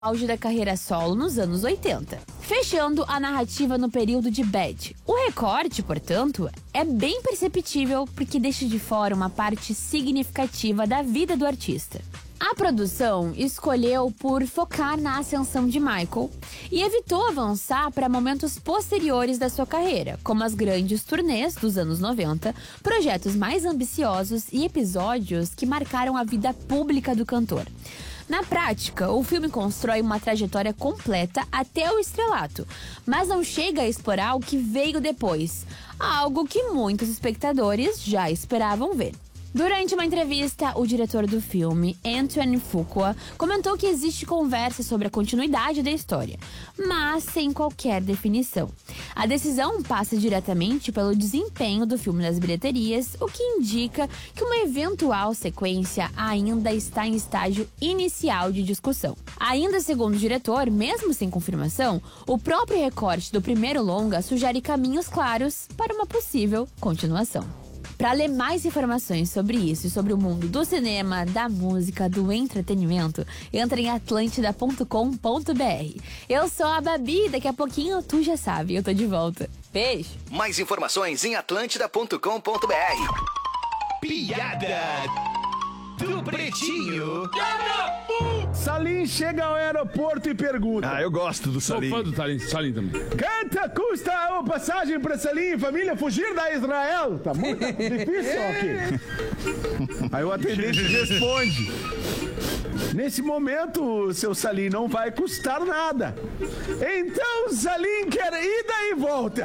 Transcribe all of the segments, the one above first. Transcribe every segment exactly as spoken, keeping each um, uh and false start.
auge da carreira solo nos anos oitenta, fechando a narrativa no período de Bad. O recorte, portanto, é bem perceptível porque deixa de fora uma parte significativa da vida do artista. A produção escolheu por focar na ascensão de Michael e evitou avançar para momentos posteriores da sua carreira, como as grandes turnês dos anos noventa, projetos mais ambiciosos e episódios que marcaram a vida pública do cantor. Na prática, o filme constrói uma trajetória completa até o estrelato, mas não chega a explorar o que veio depois, algo que muitos espectadores já esperavam ver. Durante uma entrevista, o diretor do filme, Antoine Fuqua, comentou que existe conversa sobre a continuidade da história, mas sem qualquer definição. A decisão passa diretamente pelo desempenho do filme nas bilheterias, o que indica que uma eventual sequência ainda está em estágio inicial de discussão. Ainda segundo o diretor, mesmo sem confirmação, o próprio recorte do primeiro longa sugere caminhos claros para uma possível continuação. Para ler mais informações sobre isso e sobre o mundo do cinema, da música, do entretenimento, entra em atlântida ponto com ponto br. Eu sou a Babi, daqui a pouquinho tu já sabe, eu tô de volta. Beijo! Mais informações em atlântida ponto com ponto br. Piada do Pretinho. Salim chega ao aeroporto e pergunta: Ah, eu gosto do Sou Salim. fã do Salim, Salim também. quanto custa a passagem para Salim e família fugir da Israel? Tá muito difícil aqui. Aí o atendente responde: nesse momento, seu Salim, não vai custar nada. Então, Salim quer ida e volta.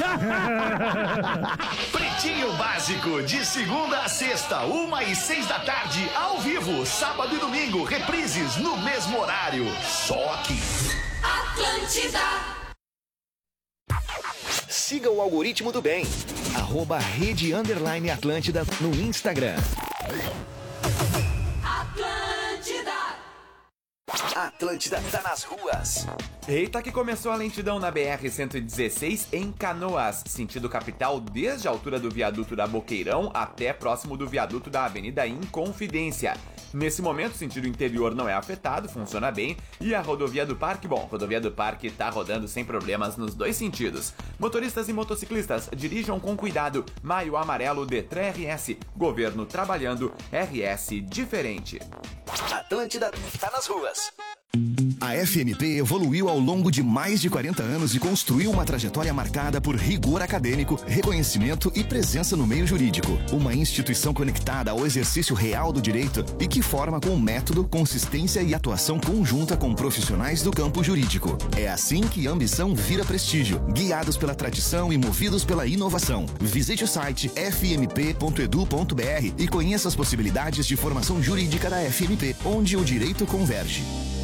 Pretinho Básico, de segunda a sexta, uma e seis da tarde, ao vivo, sábado e domingo, reprises no mesmo horário. Só aqui. Atlântida. Siga o algoritmo do bem. Arroba Rede Underline Atlântida no Instagram. Atlântida tá nas ruas. Eita que começou a lentidão na B R cento e dezesseis em Canoas, sentido capital desde a altura do viaduto da Boqueirão até próximo do viaduto da Avenida Inconfidência. Nesse momento, o sentido interior não é afetado, funciona bem, e a rodovia do Parque, bom, a rodovia do Parque tá rodando sem problemas nos dois sentidos. Motoristas e motociclistas, dirijam com cuidado. Maio Amarelo, Detran R S, governo trabalhando, R S diferente. Atlântida tá nas ruas. A F M P evoluiu ao longo de mais de quarenta anos e construiu uma trajetória marcada por rigor acadêmico, reconhecimento e presença no meio jurídico. Uma instituição conectada ao exercício real do direito e que forma com método, consistência e atuação conjunta com profissionais do campo jurídico. É assim que a ambição vira prestígio, guiados pela tradição e movidos pela inovação. Visite o site f m p ponto e d u ponto b r e conheça as possibilidades de formação jurídica da F M P, onde o direito converge.